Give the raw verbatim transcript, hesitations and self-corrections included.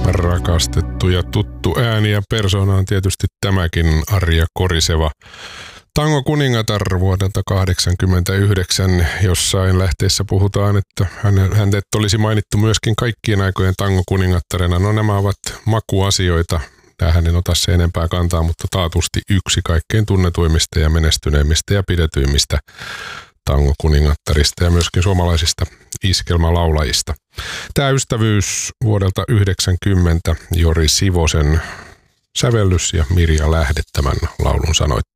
rakastettu ja tuttu ääni ja persoona on tietysti tämäkin Arja Koriseva. Tango kuningatar vuodelta kahdeksankymmentäyhdeksän, jossain lähteessä puhutaan, että hänet olisi mainittu myöskin kaikkien aikojen tango kuningattarena. No nämä ovat makuasioita. Tähän en ota se enempää kantaa, mutta taatusti yksi kaikkein tunnetuimmista ja menestyneimmistä ja pidetyimmistä tango kuningattarista ja myöskin suomalaisista iskelmälaulajista. Tämä ystävyys vuodelta yhdeksänkymmentä, Jori Sivosen sävellys ja Mirja Lähde tämän laulun sanoitti.